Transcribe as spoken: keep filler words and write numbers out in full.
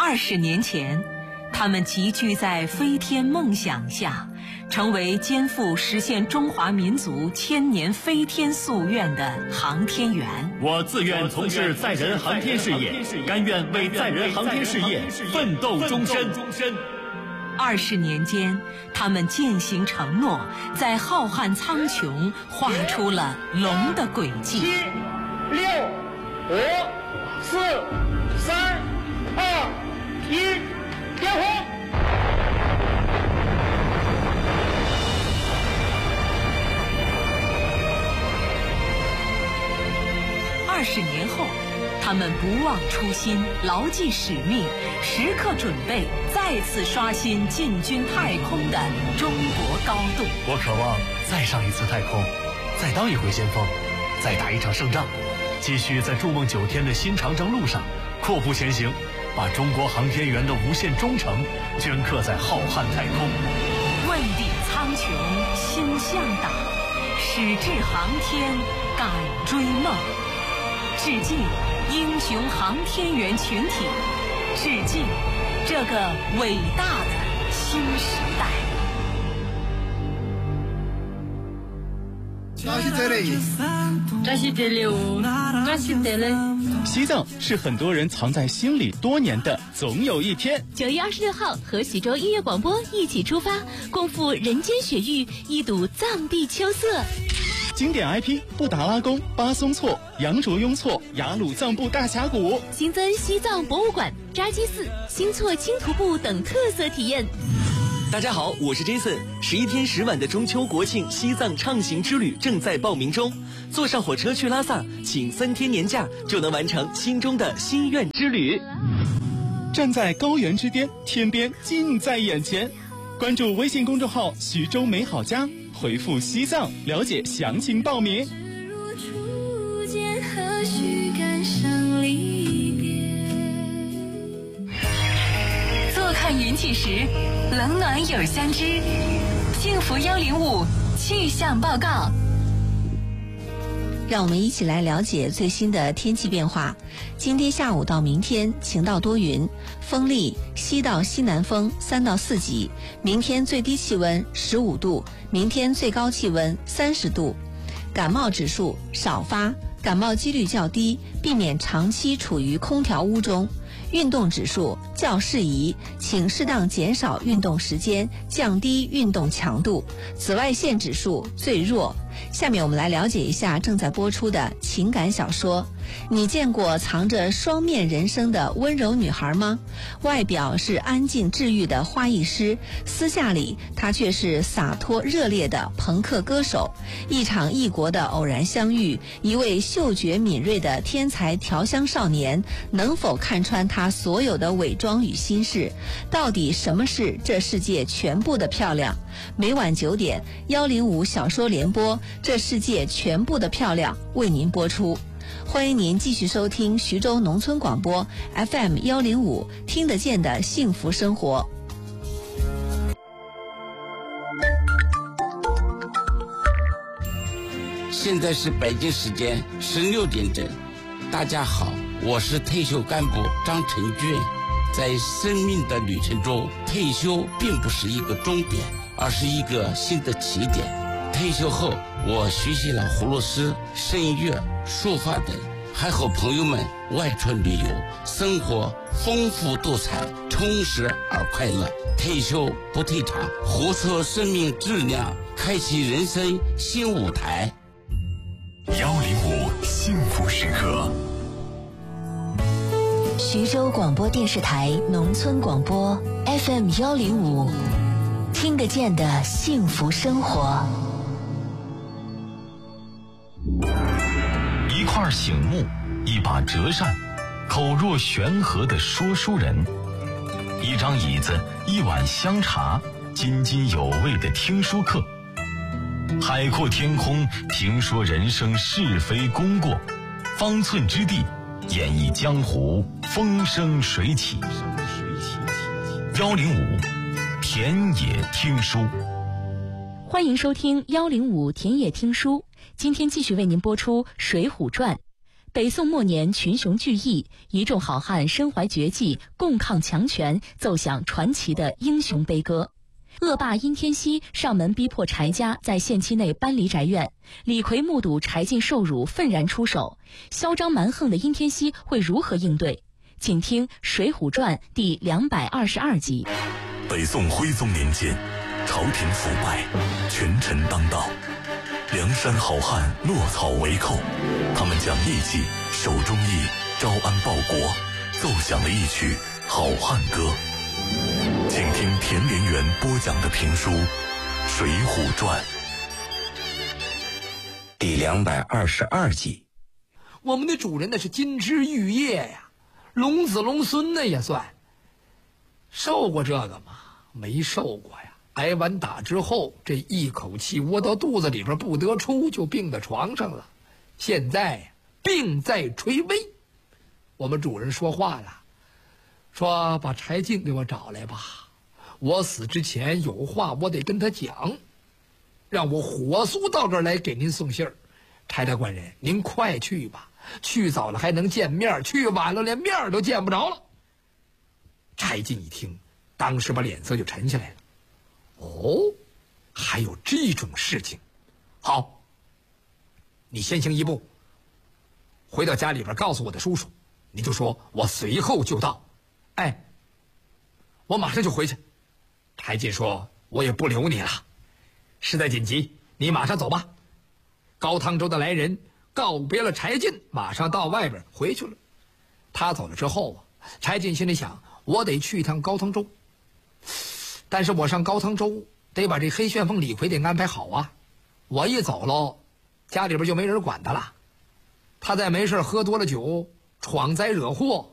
二十年前，他们集聚在飞天梦想下，成为肩负实现中华民族千年飞天夙愿的航天员。 我自愿从事载人航天事业，甘愿为载人航天事业奋斗终身。 二十年间，他们践行承诺，在浩瀚苍穹画出了龙的轨迹。 七、六、五、四、三、二、一，点火！ 二十年后，他们不忘初心，牢记使命，时刻准备再次刷新进军太空的中国高度。 我渴望再上一次太空，再当一回先锋，再打一场胜仗，继续在筑梦九天的新长征路上阔步前行，把中国航天员的无限忠诚镌刻在浩瀚太空。 问鼎苍穹心向党，矢志航天敢追梦。致敬英雄航天员群体，致敬这个伟大的新时代。 西藏是很多人藏在心里多年的总有一天。 九月二十六号，和徐州音乐广播一起出发，共赴人间雪域，一睹藏地秋色。 经典 I P 布达拉宫、巴松措、羊卓雍措、雅鲁藏布大峡谷， 新增西藏博物馆、扎基寺、新措青徒步等特色体验。 大家好，我是 Jason。十一天十晚的中秋国庆西藏畅行之旅正在报名中，坐上火车去拉萨，请三天年假就能完成心中的心愿之旅。 站在高原之巅，天边近在眼前。关注微信公众号徐州美好家，回复西藏了解详情报名。 坐看云起时，冷暖有相知。幸福幺零五气象报告。 让我们一起来了解最新的天气变化。今天下午到明天晴到多云，风力西到西南风三到四级。明天最低气温十五度，明天最高气温三十度。感冒指数少发，感冒几率较低，避免长期处于空调屋中。运动指数较适宜，请适当减少运动时间，降低运动强度。紫外线指数最弱。下面我们来了解一下正在播出的情感小说。你见过藏着双面人生的温柔女孩吗？外表是安静治愈的花艺师，私下里她却是洒脱热烈的朋克歌手。一场异国的偶然相遇，一位嗅觉敏锐的天才调香少年，能否看穿她所有的伪装与心事？到底什么是这世界全部的漂亮？每晚九点，幺零五小说联播，这世界全部的漂亮为您播出。欢迎您继续收听徐州农村广播 F M 幺零五，听得见的幸福生活。 现在是北京时间十六点整。大家好，我是退休干部张成俊。在生命的旅程中，退休并不是一个终点，而是一个新的起点。退休后，我学习了葫芦丝、声乐、书法等，还和朋友们外出旅游，生活丰富多彩，充实而快乐。退休不退场，活出生命质量，开启人生新舞台。 幺零五幸福时刻。 徐州广播电视台农村广播 F M 幺零五，听得见的幸福生活。 一块醒木，一把折扇，口若悬河的说书人，一张椅子，一碗香茶，津津有味的听书课。海阔天空，评说人生是非功过，方寸之地，演绎江湖风生水起。幺零五田野听书， 欢迎收听幺零五田野听书。今天继续为您播出《水浒传》。 北宋末年群雄聚义，一众好汉身怀绝技，共抗强权，奏响传奇的英雄悲歌。恶霸殷天锡上门逼迫柴家在限期内搬离宅院，李逵目睹柴进受辱，愤然出手。嚣张蛮横的殷天锡会如何应对？请听《水浒传》第两百二十二集。 北宋徽宗年间，朝廷腐败，权臣当道，梁山好汉落草为寇，他们将义气、手中义、招安报国，奏响了一曲好汉歌。请听田连元播讲的评书《水浒传》 第两百二十二集。 我们的主人那是金枝玉叶呀，龙子龙孙呢也算。受过这个吗？没受过呀。挨完打之后，这一口气窝到肚子里边不得出，就病在床上了。现在病在垂危。我们主人说话了，说把柴进给我找来吧，我死之前有话我得跟他讲，让我火速到这儿来给您送信儿。柴大官人，您快去吧，去早了还能见面，去晚了连面都见不着了。柴进一听，当时把脸色就沉下来了。哦，还有这种事情。好，你先行一步，回到家里边告诉我的叔叔，你就说我随后就到。哎，我马上就回去。柴进说，我也不留你了，事态紧急，你马上走吧。高汤州的来人告别了柴进，马上到外边回去了。他走了之后啊，柴进心里想，我得去一趟高汤州，但是我上高汤州得把这黑旋风李逵得安排好啊。我一走喽，家里边就没人管他了。他再没事喝多了酒，闯灾惹祸，